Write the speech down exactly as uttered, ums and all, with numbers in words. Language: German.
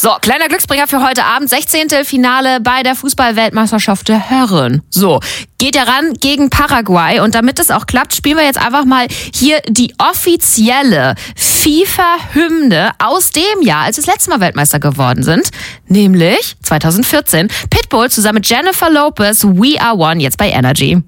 So, kleiner Glücksbringer für heute Abend. sechzehnte Finale bei der Fußball-Weltmeisterschaft der Herren. So, geht ja ran gegen Paraguay. Und damit es auch klappt, spielen wir jetzt einfach mal hier die offizielle FIFA-Hymne aus dem Jahr, als wir das letzte Mal Weltmeister geworden sind. Nämlich zweitausendvierzehn. Pitbull zusammen mit Jennifer Lopez, We Are One, jetzt bei Energy.